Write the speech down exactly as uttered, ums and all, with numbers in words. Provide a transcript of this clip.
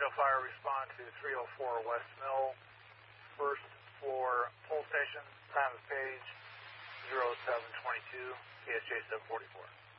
window fire, respond to three oh four West Mill, first floor pole station, time of page zero seven twenty-two, K S J seven forty-four.